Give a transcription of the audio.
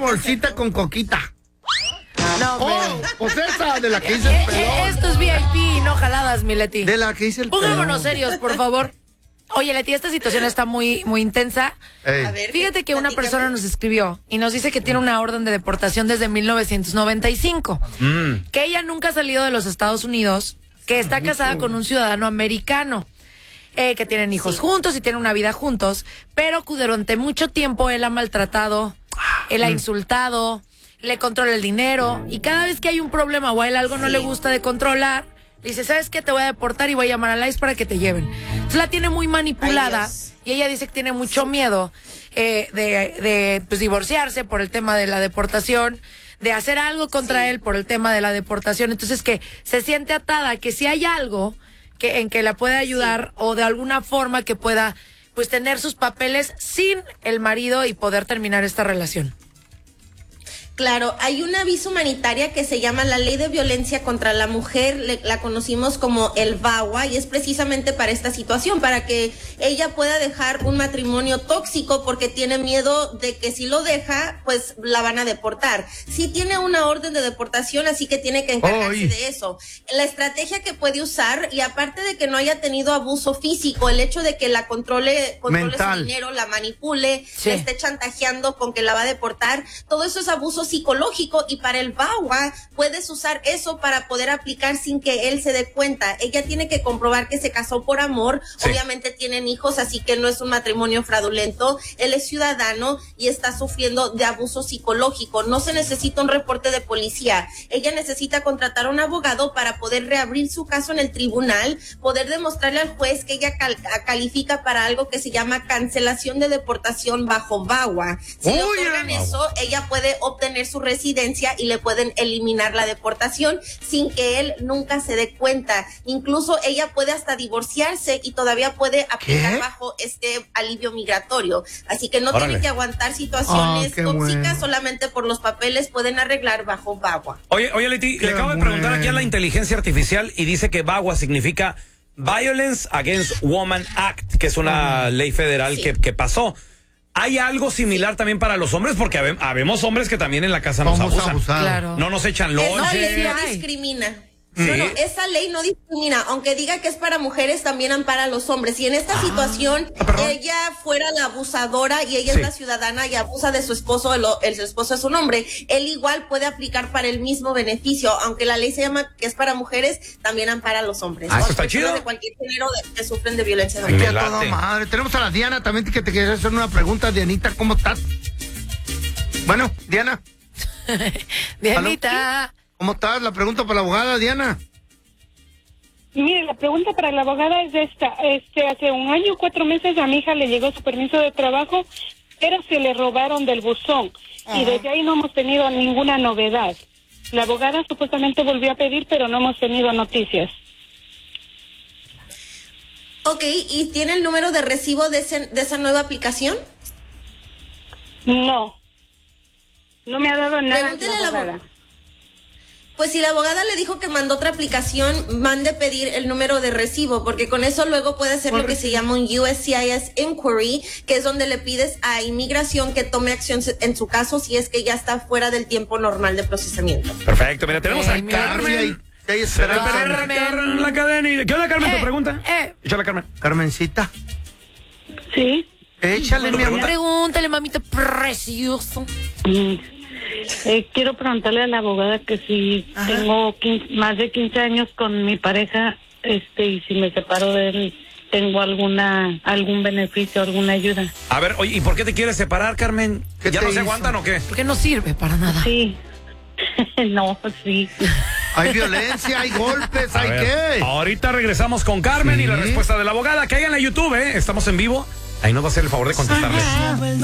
bolsita con coquita. No, pues esa de la que dice el pelón. Esto es VIP, no jaladas, mi Leti. De la que dice el pelón. Pongámonos serios, por favor. Oye, Leti, esta situación está muy intensa. A ver, Fíjate que una persona nos escribió y nos dice que tiene una orden de deportación desde 1995. Que ella nunca ha salido de los Estados Unidos, que está casada con un ciudadano americano. Que tienen hijos juntos y tienen una vida juntos, pero que durante mucho tiempo él ha maltratado, él ha insultado, le controla el dinero, y cada vez que hay un problema o a él algo no le gusta de controlar, le dice, ¿sabes qué? Te voy a deportar y voy a llamar a la ICE para que te lleven. Entonces la tiene muy manipulada. Y ella dice que tiene mucho miedo de divorciarse por el tema de la deportación, de hacer algo contra él por el tema de la deportación. Entonces que se siente atada, que si hay algo en que la pueda ayudar o de alguna forma que pueda pues tener sus papeles sin el marido y poder terminar esta relación. Claro, hay una visa humanitaria que se llama la Ley de Violencia contra la Mujer, la conocimos como el VAWA, y es precisamente para esta situación, para que ella pueda dejar un matrimonio tóxico porque tiene miedo de que si lo deja, pues la van a deportar. Sí tiene una orden de deportación, así que tiene que encargarse de eso. La estrategia que puede usar, y aparte de que no haya tenido abuso físico, el hecho de que la controle su dinero, la manipule, le esté chantajeando con que la va a deportar, todo eso es abuso psicológico, y para el VAWA puedes usar eso para poder aplicar sin que él se dé cuenta. Ella tiene que comprobar que se casó por amor, obviamente tienen hijos, así que no es un matrimonio fraudulento, él es ciudadano y está sufriendo de abuso psicológico. No se necesita un reporte de policía, ella necesita contratar a un abogado para poder reabrir su caso en el tribunal, poder demostrarle al juez que ella califica para algo que se llama cancelación de deportación bajo VAWA. Si le otorgan eso, ella puede obtener su residencia y le pueden eliminar la deportación sin que él nunca se dé cuenta. Incluso ella puede hasta divorciarse y todavía puede aplicar bajo este alivio migratorio. Así que no tienen que aguantar situaciones tóxicas solamente por los papeles, pueden arreglar bajo VAWA. Oye Leti, le acabo de preguntar aquí a la inteligencia artificial y dice que VAWA significa Violence Against Women Act, que es una ley federal que pasó. ¿Hay algo similar también para los hombres? Porque habemos hombres que también en la casa nos abusan. Claro. No nos echan lonche. No discrimina. No, esa ley no discrimina, aunque diga que es para mujeres, también ampara a los hombres. Y en esta situación, ella fuera la abusadora y ella es la ciudadana y abusa de su esposo, su esposo es un hombre, él igual puede aplicar para el mismo beneficio, aunque la ley se llama que es para mujeres, también ampara a los hombres. Eso está chido. De cualquier género que sufren de violencia doméstica. Toda madre. Tenemos a la Diana también que te quería hacer una pregunta. Dianita, ¿cómo estás? Bueno, Diana. Dianita. ¿Aló? ¿Cómo estás? La pregunta para la abogada, Diana. Mire, la pregunta para la abogada es esta. Hace 1 año, 4 meses a mi hija le llegó su permiso de trabajo, pero se le robaron del buzón. Y desde ahí no hemos tenido ninguna novedad. La abogada supuestamente volvió a pedir, pero no hemos tenido noticias. Ok, ¿y tiene el número de recibo de esa nueva aplicación? No me ha dado nada. Pregúntele a la abogada. Pues si la abogada le dijo que mandó otra aplicación, mande pedir el número de recibo, porque con eso luego puede hacer lo que se llama un USCIS Inquiry, que es donde le pides a inmigración que tome acción en su caso si es que ya está fuera del tiempo normal de procesamiento. Perfecto, mira, tenemos a Carmen. La cadena. ¿Qué onda, Carmen? ¿Tu pregunta? Échale, Carmen. Carmencita. Sí. Échale, mi amor. Pregúntale, mamita precioso. Quiero preguntarle a la abogada que si tengo más de 15 años con mi pareja, y si me separo de él, ¿tengo algún beneficio, alguna ayuda? A ver, oye, ¿y por qué te quieres separar, Carmen? ¿Ya no se aguantan o qué? Porque no sirve para nada. Sí. No, sí. Hay violencia, hay golpes, hay qué. Ahorita regresamos con Carmen y la respuesta de la abogada. Cáiganle a YouTube, estamos en vivo. Ahí nos va a hacer el favor de contestarles.